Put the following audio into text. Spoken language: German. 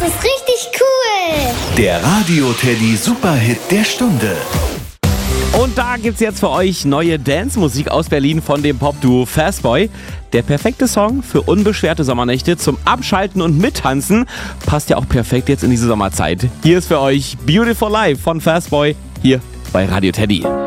ist richtig cool. Der Radio-Teddy Superhit der Stunde. Und da gibt's jetzt für euch neue Dance-Musik aus Berlin von dem Pop-Duo Fastboy. Der perfekte Song für unbeschwerte Sommernächte zum Abschalten und Mittanzen. Passt ja auch perfekt jetzt in diese Sommerzeit. Hier ist für euch Beautiful Life von Fastboy, hier bei Radio Teddy.